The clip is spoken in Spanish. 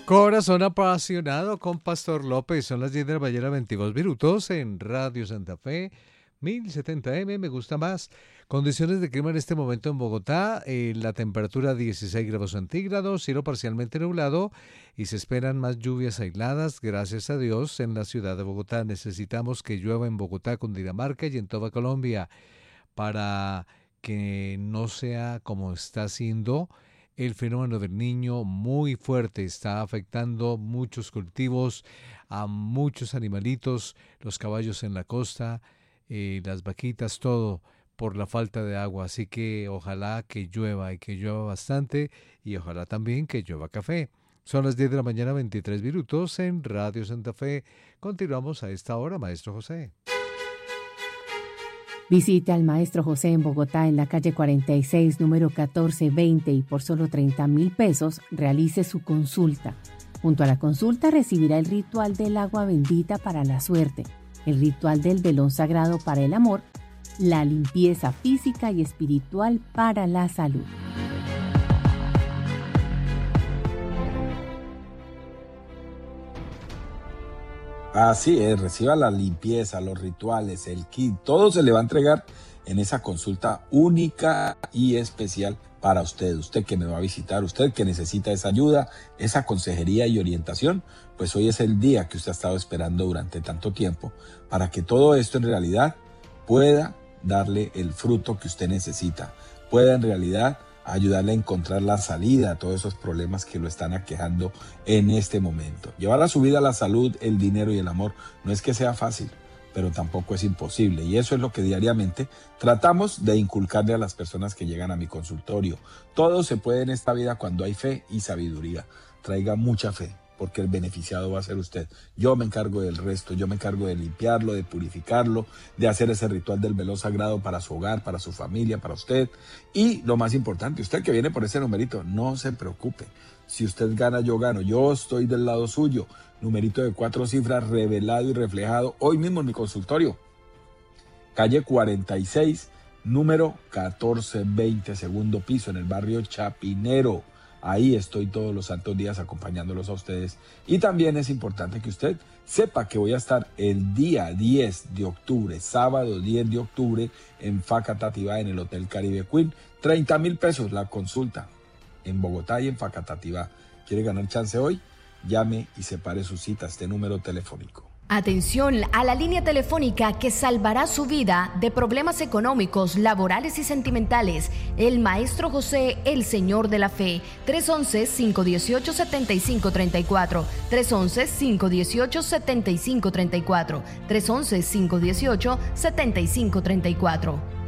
Corazón apasionado con Pastor López. Son las 10 de la mañana, 22 minutos en Radio Santa Fe, 1070M, me gusta más. Condiciones de clima en este momento en Bogotá, la temperatura 16 grados centígrados, cielo parcialmente nublado y se esperan más lluvias aisladas, gracias a Dios, en la ciudad de Bogotá. Necesitamos que llueva en Bogotá, Cundinamarca y en toda Colombia para que no sea como está siendo el fenómeno del Niño muy fuerte. Está afectando muchos cultivos, a muchos animalitos, los caballos en la costa, las vaquitas, todo por la falta de agua. Así que ojalá que llueva y que llueva bastante y ojalá también que llueva café. Son las 10 de la mañana, 23 minutos en Radio Santa Fe. Continuamos a esta hora, Maestro José. Visite al Maestro José en Bogotá, en la calle 46, número 1420, y por solo 30,000 pesos realice su consulta. Junto a la consulta recibirá el ritual del agua bendita para la suerte, el ritual del velón sagrado para el amor, la limpieza física y espiritual para la salud. Así es, reciba la limpieza, los rituales, el kit, todo se le va a entregar en esa consulta única y especial para usted. Usted que me va a visitar, usted que necesita esa ayuda, esa consejería y orientación, pues hoy es el día que usted ha estado esperando durante tanto tiempo para que todo esto en realidad pueda darle el fruto que usted necesita, pueda en realidad ayudarle a encontrar la salida a todos esos problemas que lo están aquejando en este momento. Llevar a su vida la salud, el dinero y el amor no es que sea fácil, pero tampoco es imposible. Y eso es lo que diariamente tratamos de inculcarle a las personas que llegan a mi consultorio. Todo se puede en esta vida cuando hay fe y sabiduría. Traiga mucha fe, porque el beneficiado va a ser usted. Yo me encargo del resto, yo me encargo de limpiarlo, de purificarlo, de hacer ese ritual del velón sagrado para su hogar, para su familia, para usted. Y lo más importante, usted que viene por ese numerito, no se preocupe. Si usted gana, yo gano. Yo estoy del lado suyo. Numerito de 4 cifras revelado y reflejado hoy mismo en mi consultorio. Calle 46, número 1420, segundo piso, en el barrio Chapinero. Ahí estoy todos los santos días acompañándolos a ustedes. Y también es importante que usted sepa que voy a estar el día 10 de octubre, sábado 10 de octubre, en Facatativá, en el Hotel Caribe Queen. 30,000 pesos la consulta en Bogotá y en Facatativá. ¿Quiere ganar chance hoy? Llame y separe su cita a este número telefónico. Atención a la línea telefónica que salvará su vida de problemas económicos, laborales y sentimentales. El Maestro José, el Señor de la Fe. 311-518-7534. 311-518-7534. 311-518-7534.